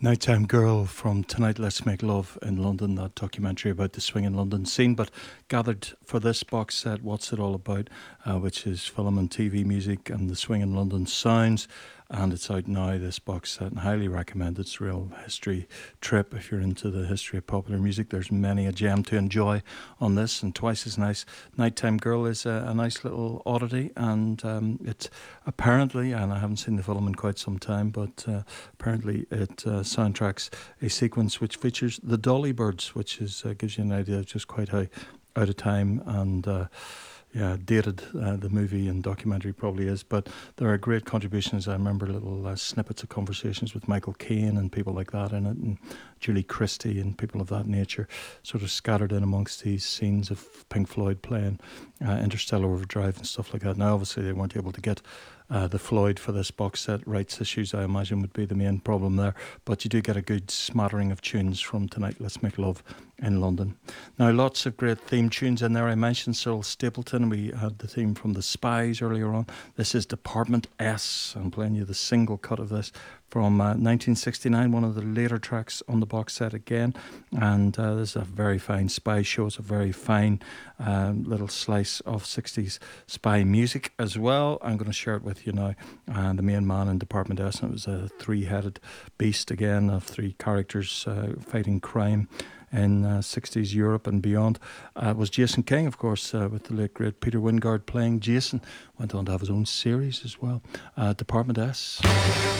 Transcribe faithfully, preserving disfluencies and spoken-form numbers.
Nighttime Girl from Tonight Let's Make Love in London, that documentary about the swing in London scene. But gathered for this box set, What's It All About, uh, which is film and T V music and the swing in London sounds. And it's out now, this box set, and highly recommend. It's a real history trip if you're into the history of popular music. There's many a gem to enjoy on this, and twice as nice. Nighttime Girl is a, a nice little oddity, and um, it apparently, and I haven't seen the film in quite some time, but uh, apparently it uh, soundtracks a sequence which features the Dolly Birds, which is uh, gives you an idea of just quite how out of time and uh, yeah, dated uh, the movie and documentary probably is, but there are great contributions. I remember little uh, snippets of conversations with Michael Caine and people like that in it, and Julie Christie and people of that nature, sort of scattered in amongst these scenes of Pink Floyd playing uh, Interstellar Overdrive and stuff like that. Now, obviously, they weren't able to get Uh, the Floyd for this box set. Rights issues, I imagine, would be the main problem there. But you do get a good smattering of tunes from Tonight Let's Make Love in London. Now, lots of great theme tunes in there. I mentioned Cyril Stapleton. We had the theme from The Spies earlier on. This is Department S. I'm playing you the single cut of this from uh, nineteen sixty-nine, one of the later tracks on the box set again. And uh, this is a very fine spy show. It's a very fine um, little slice of sixties spy music as well. I'm going to share it with you now. And the main man in Department S, and it was a three-headed beast again of three characters uh, fighting crime in uh, sixties Europe and beyond. Uh, was Jason King, of course, uh, with the late great Peter Wyngarde playing Jason. Went on to have his own series as well. Uh, Department S.